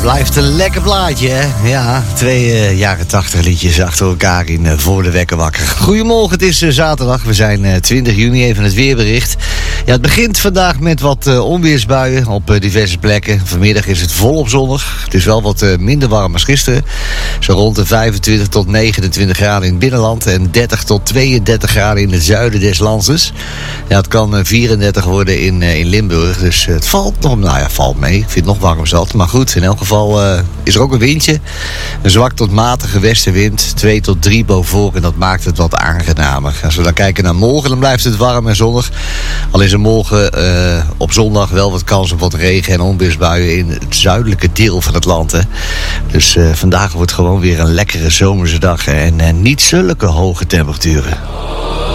Blijft een lekker plaatje, hè? Ja, 2 jaren 80 liedjes achter elkaar in Voor de Wekker Wakker. Goedemorgen, het is zaterdag. We zijn 20 juni, even het weerbericht. Ja, het begint vandaag met wat onweersbuien op diverse plekken. Vanmiddag is het volop zonnig. Het is wel wat minder warm als gisteren. Zo rond de 25 tot 29 graden in het binnenland en 30 tot 32 graden in het zuiden des landes. Ja, het kan 34 worden in Limburg, dus het valt nog, nou ja, valt mee. Ik vind het nog warm zat, maar goed, in elk geval is er ook een windje. Een zwak tot matige westenwind, 2 tot 3 boven en dat maakt het wat aangenamer. Als we dan kijken naar morgen, dan blijft het warm en zonnig. Al is er morgen op zondag wel wat kans op wat regen en onweersbuien in het zuidelijke deel van het land. Hè. Dus vandaag wordt gewoon weer een lekkere zomerse dag en niet zulke hoge temperaturen.